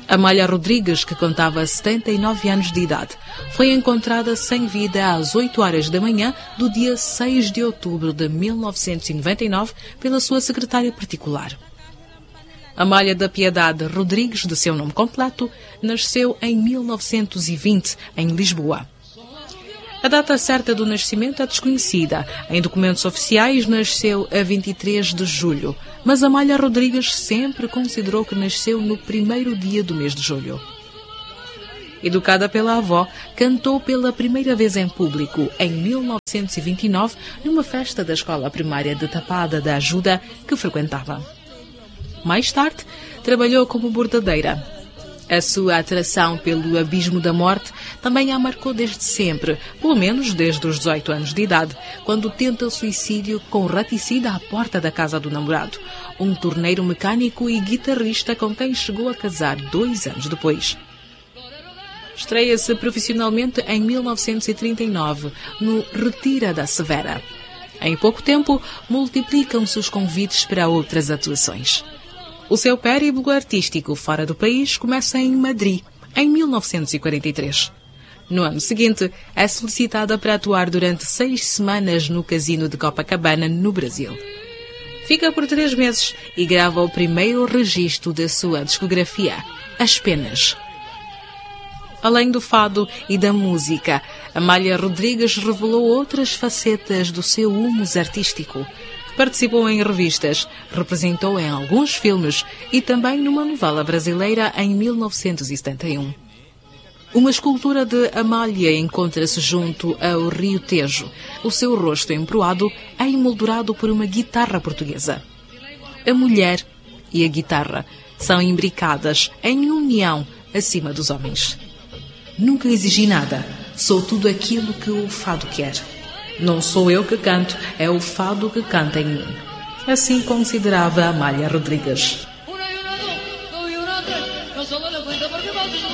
Amália Rodrigues, que contava 79 anos de idade, foi encontrada sem vida às 8 horas da manhã do dia 6 de outubro de 1999 pela sua secretária particular. Amália da Piedade Rodrigues, de seu nome completo, nasceu em 1920, em Lisboa. A data certa do nascimento é desconhecida. Em documentos oficiais, nasceu a 23 de julho, mas Amália Rodrigues sempre considerou que nasceu no primeiro dia do mês de julho. Educada pela avó, cantou pela primeira vez em público, em 1929, numa festa da escola primária de Tapada da Ajuda que frequentava. Mais tarde, trabalhou como bordadeira. A sua atração pelo abismo da morte também a marcou desde sempre, pelo menos desde os 18 anos de idade, quando tenta o suicídio com raticida à porta da casa do namorado, um torneiro mecânico e guitarrista com quem chegou a casar 2 anos depois. Estreia-se profissionalmente em 1939, no Retira da Severa. Em pouco tempo, multiplicam-se os convites para outras atuações. O seu périplo artístico fora do país começa em Madrid, em 1943. No ano seguinte, é solicitada para atuar durante 6 semanas no Casino de Copacabana, no Brasil. Fica por 3 meses e grava o primeiro registro da sua discografia, As Penas. Além do fado e da música, Amália Rodrigues revelou outras facetas do seu humus artístico. Participou em revistas, representou em alguns filmes e também numa novela brasileira em 1971. Uma escultura de Amália encontra-se junto ao Rio Tejo. O seu rosto emproado é emoldurado por uma guitarra portuguesa. A mulher e a guitarra são imbricadas em união acima dos homens. Nunca exigi nada, sou tudo aquilo que o fado quer. Não sou eu que canto, é o fado que canta em mim. Assim considerava Amália Rodrigues.